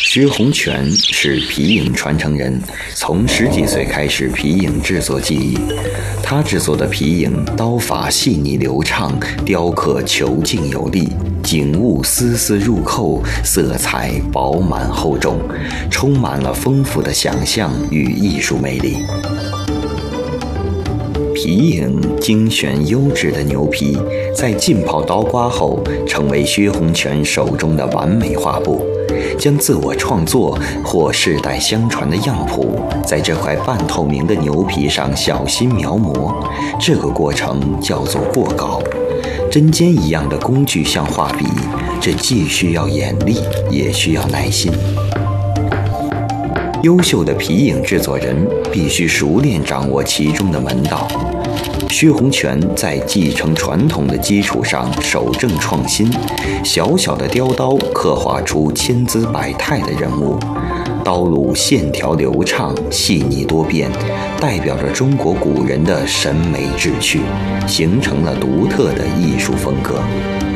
薛洪全是皮影传承人，从10几岁开始皮影制作技艺。他制作的皮影刀法细腻流畅，雕刻遒劲有力，景物丝丝入扣，色彩饱满厚重，充满了丰富的想象与艺术魅力。皮影精选优质的牛皮，在浸泡刀刮后，成为薛洪全手中的完美画布。将自我创作或世代相传的样谱，在这块半透明的牛皮上小心描摹，这个过程叫做过稿。针尖一样的工具像画笔，这既需要眼力，也需要耐心。优秀的皮影制作人必须熟练掌握其中的门道。薛洪全在继承传统的基础上守正创新，小小的雕刀刻画出千姿百态的人物，刀路线条流畅，细腻多变，代表着中国古人的审美志趣，形成了独特的艺术风格。